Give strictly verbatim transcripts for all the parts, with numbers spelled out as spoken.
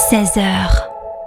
seize heures.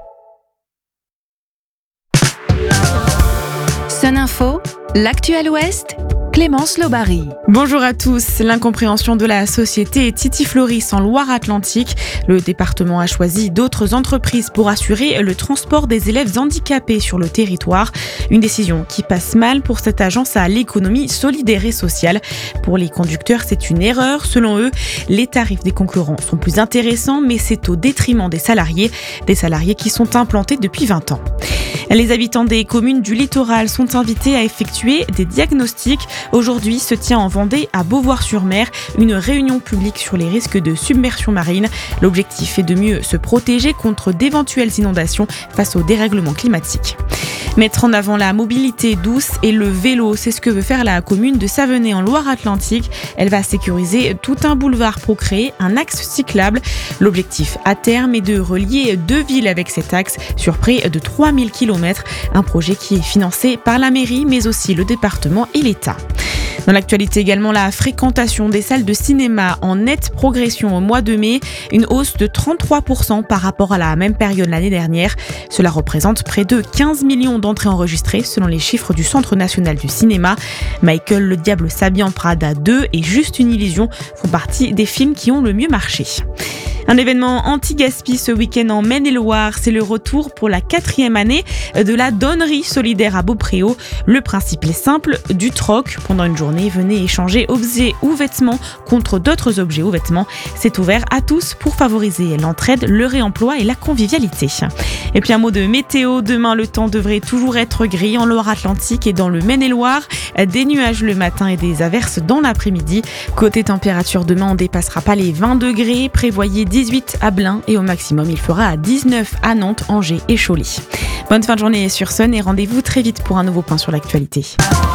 Sun Info, l'actuel Ouest, Clémence Lobary. Bonjour à tous. L'incompréhension de la société Titifloris en Loire-Atlantique. Le département a choisi d'autres entreprises pour assurer le transport des élèves handicapés sur le territoire. Une décision qui passe mal pour cette agence à l'économie solidaire et sociale. Pour les conducteurs, c'est une erreur. Selon eux, les tarifs des concurrents sont plus intéressants, mais c'est au détriment des salariés. Des salariés qui sont implantés depuis vingt ans. Les habitants des communes du littoral sont invités à effectuer des diagnostics. Aujourd'hui se tient en Vendée, à Beauvoir-sur-Mer, une réunion publique sur les risques de submersion marine. L'objectif est de mieux se protéger contre d'éventuelles inondations face au dérèglement climatique. Mettre en avant la mobilité douce et le vélo, c'est ce que veut faire la commune de Savenay en Loire-Atlantique. Elle va sécuriser tout un boulevard pour créer un axe cyclable. L'objectif à terme est de relier deux villes avec cet axe sur près de trois mille kilomètres. Un projet qui est financé par la mairie, mais aussi le département et l'État. Dans l'actualité également, la fréquentation des salles de cinéma en nette progression au mois de mai, une hausse de trente-trois pour cent par rapport à la même période l'année dernière. Cela représente près de quinze millions d'entrées enregistrées selon les chiffres du Centre national du cinéma. Michael le Diable s'habille en Prada deux et Juste une illusion font partie des films qui ont le mieux marché. Un événement anti-gaspi ce week-end en Maine-et-Loire, c'est le retour pour la quatrième année de la donnerie solidaire à Beaupréau. Le principe est simple, du troc. Pendant une journée, venez échanger objets ou vêtements contre d'autres objets ou vêtements. C'est ouvert à tous pour favoriser l'entraide, le réemploi et la convivialité. Et puis un mot de météo, demain le temps devrait toujours être gris en Loire-Atlantique et dans le Maine-et-Loire. Des nuages le matin et des averses dans l'après-midi. Côté température, demain on ne dépassera pas les vingt degrés, prévoyez dix-huit à Blain et au maximum il fera à dix-neuf à Nantes, Angers et Cholet. Bonne fin de journée sur Sun et rendez-vous très vite pour un nouveau point sur l'actualité.